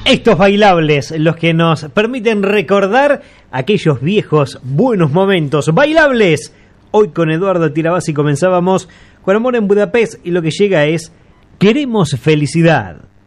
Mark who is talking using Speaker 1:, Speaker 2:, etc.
Speaker 1: Estos bailables, los que nos permiten recordar aquellos viejos buenos momentos. Bailables. Hoy con Eduardo Tirabassi comenzábamos con Amor en Budapest y lo que llega es Queremos felicidad.